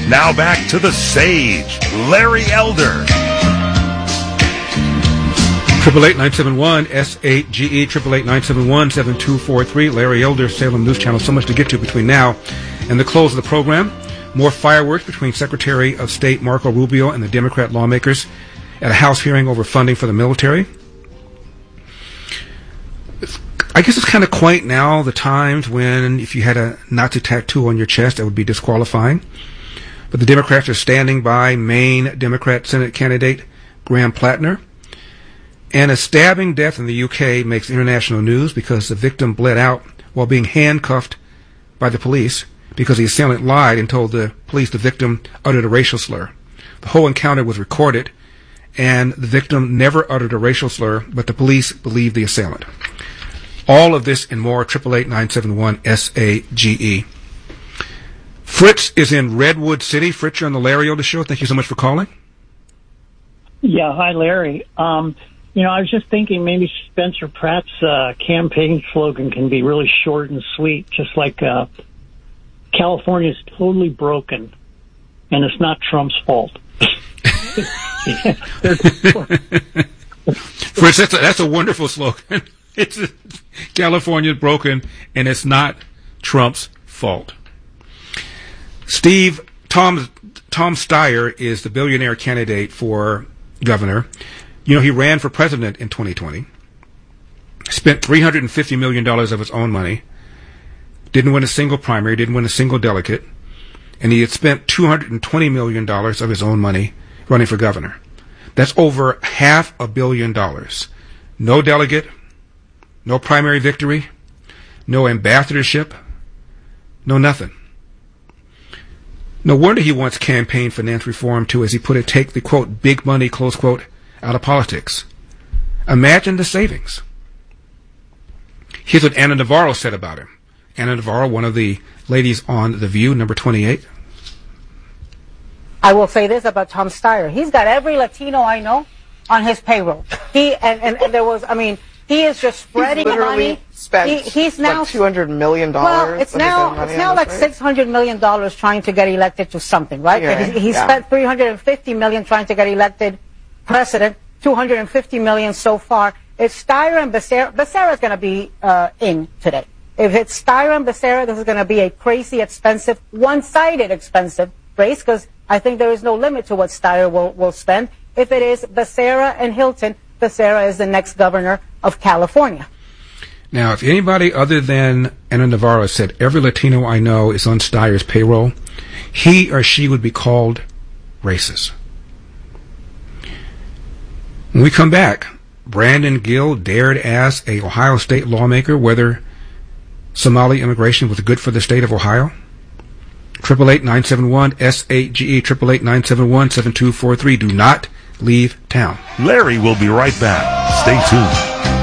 Now back to the sage, Larry Elder. 888-971-SAGE, 888-971-7243. Larry Elder, Salem News Channel. So much to get to between now and the close of the program. More fireworks between Secretary of State Marco Rubio and the Democrat lawmakers at a House hearing over funding for the military. I guess it's kind of quaint now, the times when if you had a Nazi tattoo on your chest, that would be disqualifying. But the Democrats are standing by Maine Democrat Senate candidate Graham Plattner. And a stabbing death in the UK makes international news because the victim bled out while being handcuffed by the police because the assailant lied and told the police the victim uttered a racial slur. The whole encounter was recorded, and the victim never uttered a racial slur, but the police believed the assailant. All of this and more, 888-971-SAGE. Fritz is in Redwood City. Fritz, you're on the Larry Elder Show. Thank you so much for calling. Yeah, hi, Larry. I was just thinking maybe Spencer Pratt's campaign slogan can be really short and sweet, just like California's totally broken, and it's not Trump's fault. Fritz, that's a wonderful slogan. It's California's broken, and it's not Trump's fault. Tom Steyer is the billionaire candidate for governor. You know, he ran for president in 2020, spent $350 million of his own money, didn't win a single primary, didn't win a single delegate, and he had spent $220 million of his own money running for governor. That's over $500 million. No delegate, no primary victory, no ambassadorship, no nothing. No wonder he wants campaign finance reform to, as he put it, take the, quote, big money, close quote, out of politics. Imagine the savings. Here's what Ana Navarro said about him. Ana Navarro, one of the ladies on The View, number 28. I will say this about Tom Steyer. He's got every Latino I know on his payroll. He is just spreading money. He's now like $200 million. Well, it's now like $600 million trying to get elected to something, right? Yeah, he spent $350 million trying to get elected president, $250 million so far. It's Steyer and Becerra. Becerra's going to be in today. If it's Steyer and Becerra, this is going to be a crazy, expensive, one-sided expensive race, because I think there is no limit to what Steyer will spend. If it is Becerra and Hilton, Becerra is the next governor of California. Now, if anybody other than Ana Navarro said every Latino I know is on Steyer's payroll, he or she would be called racist. When we come back, Brandon Gill dared ask a Ohio State lawmaker whether Somali immigration was good for the state of Ohio. 888-971-SAGE, 888-971-7243. Do not leave town. Larry will be right back. Stay tuned.